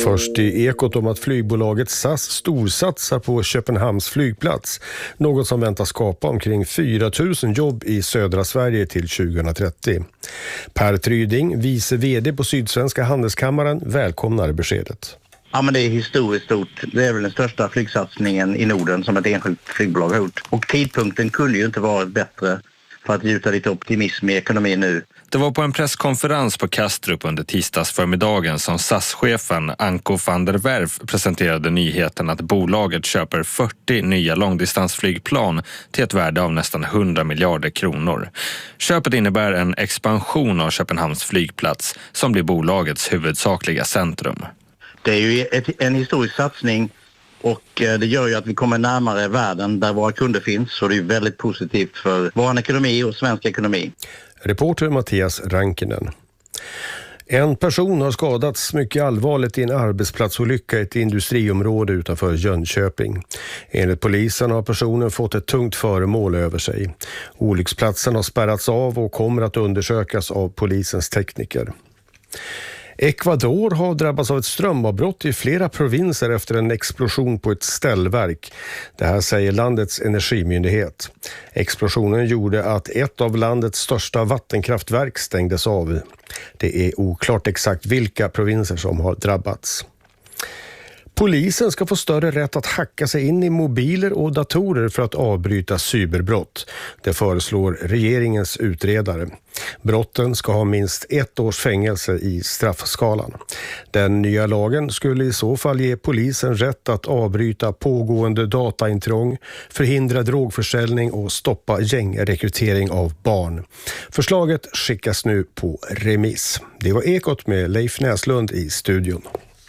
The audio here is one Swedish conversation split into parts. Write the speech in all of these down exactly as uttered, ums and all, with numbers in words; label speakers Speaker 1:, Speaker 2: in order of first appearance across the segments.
Speaker 1: Först i Ekot om att flygbolaget S A S storsatsar på Köpenhamns flygplats. Något som väntas skapa omkring fyra tusen jobb i södra Sverige till tjugohundratrettio. Per Tryding, vice vd på Sydsvenska handelskammaren, välkomnar beskedet.
Speaker 2: Ja, men det är historiskt stort. Det är väl den största flygsatsningen i Norden som ett enskilt flygbolag har gjort. Och tidpunkten kunde ju inte varit bättre för att gjuta lite optimism i ekonomin nu.
Speaker 3: Det var på en presskonferens på Kastrup under tisdagsförmiddagen som S A S-chefen Anko van der Werf presenterade nyheten att bolaget köper fyrtio nya långdistansflygplan till ett värde av nästan hundra miljarder kronor. Köpet innebär en expansion av Köpenhamns flygplats som blir bolagets huvudsakliga centrum.
Speaker 2: Det är ju ett, en historisk satsning och det gör ju att vi kommer närmare världen där våra kunder finns, så det är väldigt positivt för vår ekonomi och svensk ekonomi.
Speaker 1: Reporter Mattias Rankinen. En person har skadats mycket allvarligt i en arbetsplatsolycka i ett industriområde utanför Jönköping. Enligt polisen har personen fått ett tungt föremål över sig. Olycksplatsen har spärrats av och kommer att undersökas av polisens tekniker. Ecuador har drabbats av ett strömavbrott i flera provinser efter en explosion på ett ställverk. Det här säger landets energimyndighet. Explosionen gjorde att ett av landets största vattenkraftverk stängdes av. Det är oklart exakt vilka provinser som har drabbats. Polisen ska få större rätt att hacka sig in i mobiler och datorer för att avbryta cyberbrott. Det föreslår regeringens utredare. Brotten ska ha minst ett års fängelse i straffskalan. Den nya lagen skulle i så fall ge polisen rätt att avbryta pågående dataintrång, förhindra drogförsäljning och stoppa gängrekrytering av barn. Förslaget skickas nu på remiss. Det var Ekot med Leif Näslund i studion.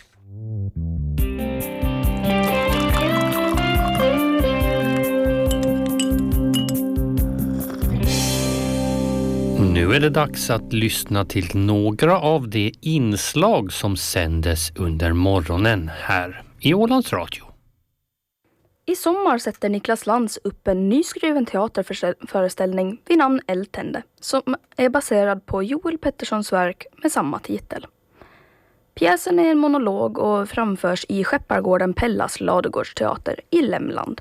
Speaker 4: Nu är det dags att lyssna till några av de inslag som sändes under morgonen här i Ålands Radio.
Speaker 5: I sommar sätter Niklas Lantz upp en nyskriven teaterföreställning vid namn Eldtände som är baserad på Joel Petterssons verk med samma titel. Pjäsen är en monolog och framförs i Skeppargården Pellas ladugårdsteater i Lämland.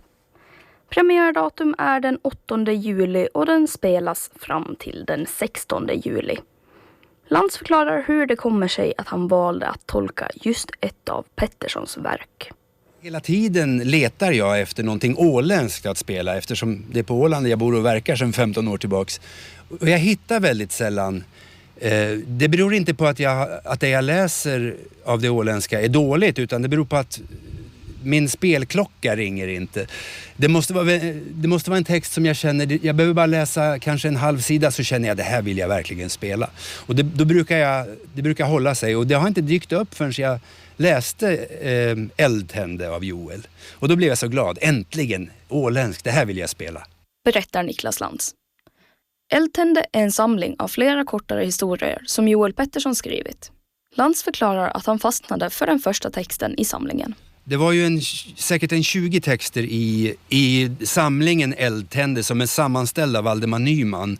Speaker 5: Premiärdatum är den åttonde juli och den spelas fram till den sextonde juli. Lantz förklarar hur det kommer sig att han valde att tolka just ett av Petterssons verk.
Speaker 6: Hela tiden letar jag efter någonting åländskt att spela eftersom det är på Åland jag bor och verkar sedan femton år tillbaks. Och jag hittar väldigt sällan. Det beror inte på att, jag, att det jag läser av det åländska är dåligt, utan det beror på att min spelklocka ringer inte. Det måste vara, det måste vara en text som jag känner, jag behöver bara läsa kanske en halv sida så känner jag det här vill jag verkligen spela. Och det, då brukar jag, det brukar hålla sig, och det har inte dykt upp förrän jag läste eh, Eldtände av Joel. Och då blev jag så glad, äntligen, åländsk, det här vill jag spela.
Speaker 5: Berättar Niklas Lantz. Eldtände är en samling av flera kortare historier som Joel Pettersson skrivit. Lantz förklarar att han fastnade för den första texten i samlingen.
Speaker 6: Det var ju en, säkert en tjugo texter i, i samlingen Eldtände som är sammanställd av Valdemar Nyman.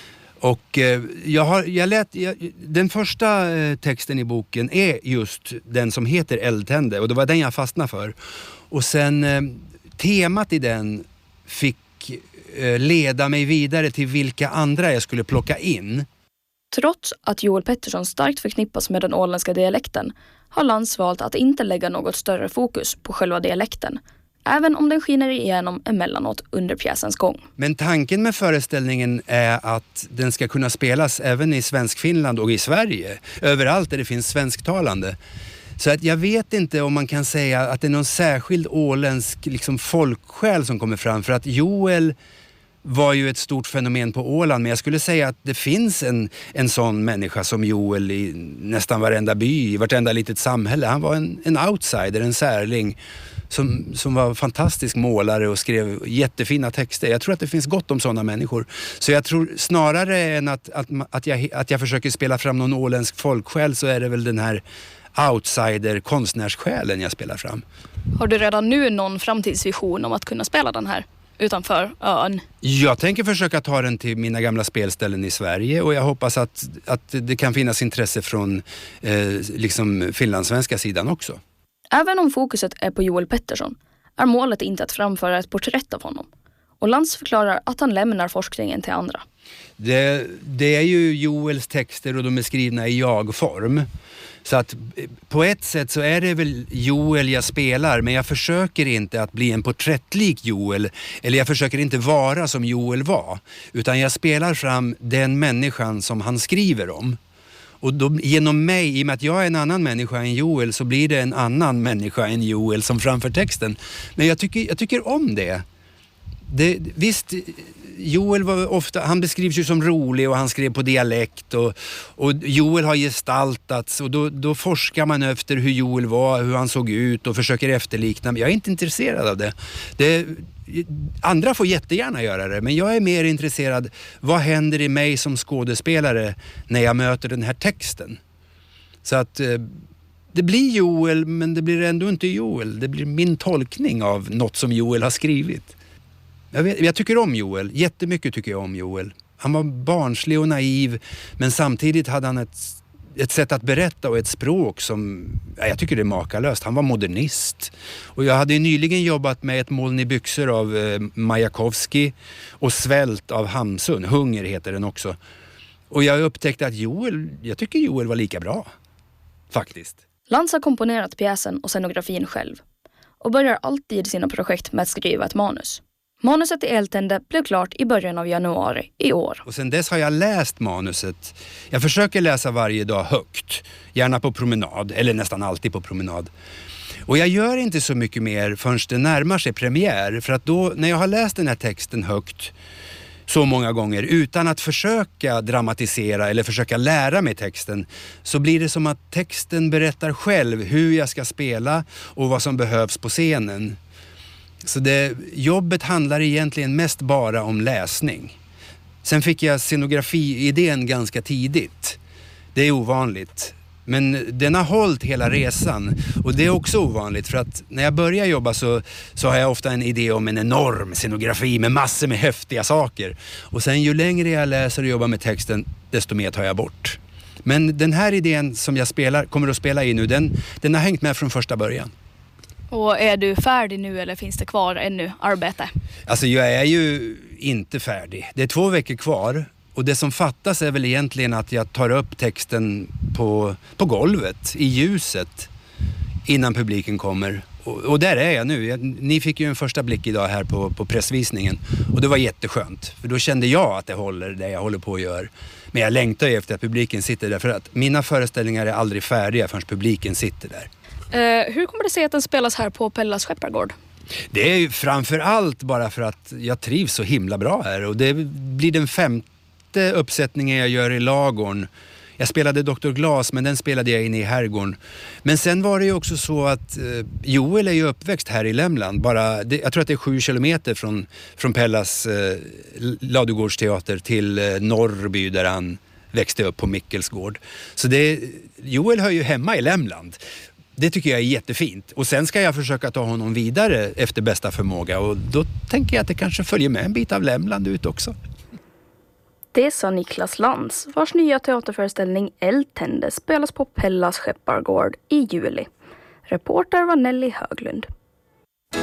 Speaker 6: Och eh, jag har, jag lät, jag, den första eh, texten i boken är just den som heter Eldtände, och det var den jag fastnade för. Och sen eh, temat i den fick eh, leda mig vidare till vilka andra jag skulle plocka in.
Speaker 5: Trots att Joel Pettersson starkt förknippas med den åländska dialekten har Lantz valt att inte lägga något större fokus på själva dialekten, även om den skiner igenom emellanåt under pjäsens gång.
Speaker 6: Men tanken med föreställningen är att den ska kunna spelas även i Svenskfinland och i Sverige, överallt där det finns svensktalande. Så att jag vet inte om man kan säga att det är någon särskild åländsk liksom, folksjäl som kommer fram, för att Joel var ju ett stort fenomen på Åland, men jag skulle säga att det finns en, en sån människa som Joel i nästan varenda by, i vartenda litet samhälle. Han var en, en outsider, en särling som, som var fantastisk målare och skrev jättefina texter. Jag tror att det finns gott om sådana människor. Så jag tror snarare än att, att, att, jag, att jag försöker spela fram någon åländsk folksjäl, så är det väl den här outsider-konstnärssjälen jag spelar fram.
Speaker 5: Har du redan nu någon framtidsvision om att kunna spela den här?
Speaker 7: utanför ön?
Speaker 6: Jag tänker försöka ta den till mina gamla spelställen i Sverige och jag hoppas att, att det kan finnas intresse från eh, liksom finlandssvenska sidan också.
Speaker 5: Även om fokuset är på Joel Pettersson är målet inte att framföra ett porträtt av honom. Och Lantz förklarar att han lämnar forskningen till andra.
Speaker 6: Det, det är ju Joels texter och de är skrivna i jag-form. Så att på ett sätt så är det väl Joel jag spelar, men jag försöker inte att bli en porträttlik Joel, eller jag försöker inte vara som Joel var, utan jag spelar fram den människan som han skriver om. Och då, genom mig, i och med att jag är en annan människa än Joel, så blir det en annan människa än Joel som framför texten. Men jag tycker, jag tycker om det. det. Visst, Joel var ofta, han beskrivs ju som rolig och han skrev på dialekt och, och Joel har gestaltats och då, då forskar man efter hur Joel var, hur han såg ut och försöker efterlikna. Men jag är inte intresserad av det. det andra får jättegärna göra det, men jag är mer intresserad vad händer i mig som skådespelare när jag möter den här texten. Så att eh, det blir Joel, men det blir ändå inte Joel. Det blir min tolkning av något som Joel har skrivit. Jag, vet, jag tycker om Joel. Jättemycket tycker jag om Joel. Han var barnslig och naiv, men samtidigt hade han ett, ett sätt att berätta och ett språk som, ja, jag tycker det är makalöst. Han var modernist. Och jag hade nyligen jobbat med Ett moln i byxor av eh, Majakovskij och Svält av Hamsun. Hunger heter den också. Och jag upptäckte att Joel, jag tycker Joel var lika bra. Faktiskt.
Speaker 5: Lantz har komponerat pjäsen och scenografin själv och börjar alltid sina projekt med att skriva ett manus. Manuset i Eldtände blev klart i början av januari i år.
Speaker 6: Och sen dess har jag läst manuset. Jag försöker läsa varje dag högt. Gärna på promenad, eller nästan alltid på promenad. Och jag gör inte så mycket mer förrän det närmar sig premiär. För att då, när jag har läst den här texten högt så många gånger utan att försöka dramatisera eller försöka lära mig texten, så blir det som att texten berättar själv hur jag ska spela och vad som behövs på scenen. Så det, jobbet handlar egentligen mest bara om läsning. Sen fick jag scenografi-idén ganska tidigt. Det är ovanligt. Men den har hållit hela resan. Och det är också ovanligt, för att när jag börjar jobba så, så har jag ofta en idé om en enorm scenografi med massor med häftiga saker. Och sen ju längre jag läser och jobbar med texten, desto mer tar jag bort. Men den här idén som jag spelar, kommer att spela i nu, den, den har hängt med från första början.
Speaker 7: Och är du färdig nu eller finns det kvar ännu arbete?
Speaker 6: Alltså jag är ju inte färdig. Det är två veckor kvar. Och det som fattas är väl egentligen att jag tar upp texten på, på golvet, i ljuset, innan publiken kommer. Och, och där är jag nu. Jag, ni fick ju en första blick idag här på, på pressvisningen. Och det var jätteskönt. För då kände jag att det håller, det jag håller på att göra. Men jag längtar ju efter att publiken sitter där. För att mina föreställningar är aldrig färdiga förrän publiken sitter där.
Speaker 7: Uh, hur kommer det sig att den spelas här på Pellas Skeppargård?
Speaker 6: Det är ju framför allt bara för att jag trivs så himla bra här. Och det blir den femte uppsättningen jag gör i Lagorn. Jag spelade doktor Glas, men den spelade jag inne i Herrgården. Men sen var det ju också så att eh, Joel är ju uppväxt här i Lämland. Bara, det, jag tror att det är sju kilometer från, från Pellas eh, Ladugårdsteater till eh, Norrby där han växte upp på Mickelsgård. Så det, Joel hör ju hemma i Lämland. Det tycker jag är jättefint. Och sen ska jag försöka ta honom vidare efter bästa förmåga. Och då tänker jag att det kanske följer med en bit av Lämland ut också.
Speaker 5: Det sa Niklas Lantz, vars nya teaterföreställning Eldtände spelas på Pellas Skeppargård i juli. Reporter var Nelly Höglund.